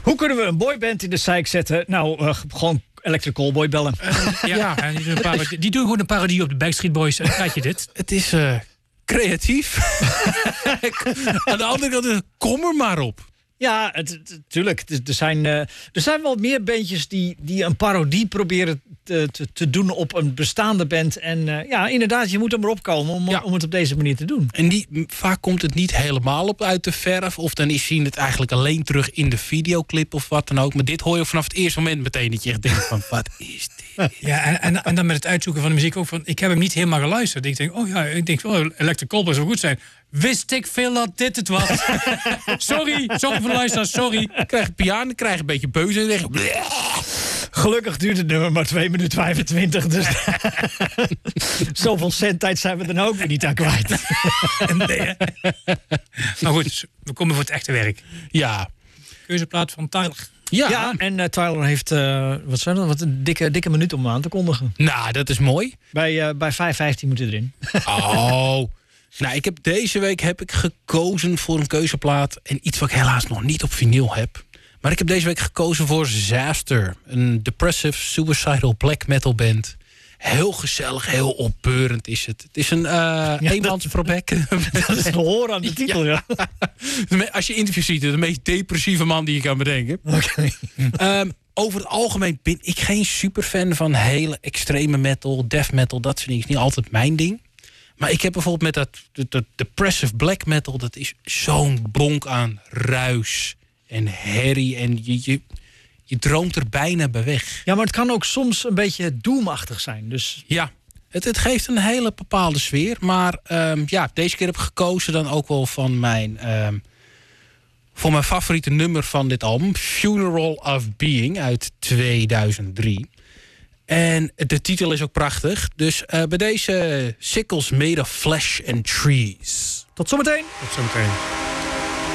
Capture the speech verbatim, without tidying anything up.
Hoe kunnen we een boyband in de zeik zetten? Nou, uh, gewoon Electric Callboy bellen. Uh, ja, ja. En die, doen een parodie, die doen gewoon een parodie op de Backstreet Boys. En dan krijg je dit. Het is uh, creatief. Aan de andere kant, kom er maar op. Ja, natuurlijk. Er zijn, uh, er zijn wel meer bandjes die, die een parodie proberen te, te, te doen op een bestaande band. En uh, ja, inderdaad, je moet er maar opkomen om, ja. om het op deze manier te doen. En die, vaak komt het niet helemaal op uit de verf. Of dan is je het eigenlijk alleen terug in de videoclip of wat dan ook. Maar dit hoor je vanaf het eerste moment meteen dat je echt denkt van, wat is dit? Ja, en, en, en dan met het uitzoeken van de muziek ook van, ik heb hem niet helemaal geluisterd. Ik denk, oh ja, ik denk, oh, Electric Callboy zou goed zijn. Wist ik veel dat dit het was. sorry, sorry voor de luisteraars, sorry. Krijg je piano, krijg je een beetje beus en zeg je... Gelukkig duurt het nummer maar twee minuten vijfentwintig. Dus zoveel zendtijd zijn we dan ook weer niet aan kwijt. nee, hè? Maar goed, we komen voor het echte werk. Ja. Keuzeplaat van Tyler. Ja, ja, en uh, Tyler heeft uh, wat, zijn dat, wat een dikke, dikke minuut om aan te kondigen. Nou, dat is mooi. Bij, uh, bij vijf vijftien moet hij erin. Oh... Nou, ik heb deze week heb ik gekozen voor een keuzeplaat. En iets wat ik helaas nog niet op vinyl heb. Maar ik heb deze week gekozen voor Zaster. Een depressive, suicidal black metal band. Heel gezellig, heel opbeurend is het. Het is een uh, ja, eenmansproject. Dat is te horen aan de titel, ja. ja. Als je interview ziet, de meest depressieve man die je kan bedenken. Okay. Um, over het algemeen ben ik geen superfan van hele extreme metal, death metal. Dat soort dingen is niet altijd mijn ding. Maar ik heb bijvoorbeeld met dat, dat, dat depressive black metal... dat is zo'n bonk aan ruis en herrie. En je, je, je droomt er bijna bij weg. Ja, maar het kan ook soms een beetje doemachtig zijn. Dus... Ja, het, het geeft een hele bepaalde sfeer. Maar um, ja, deze keer heb ik gekozen dan ook wel van mijn... Um, voor mijn favoriete nummer van dit album. Funeral of Being uit tweeduizend drie. En de titel is ook prachtig. Dus uh, bij deze Sickles Made of Flesh and Trees. Tot zometeen. Tot zometeen.